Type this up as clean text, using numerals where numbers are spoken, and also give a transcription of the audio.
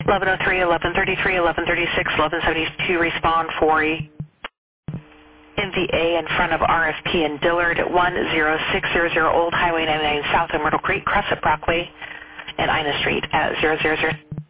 1103, 1133, 1136, 1172, respond for NVA in front of RFP in Dillard at 10600 Old Highway 99 South of Myrtle Creek, Crescent Brockway, and Ina Street at 000.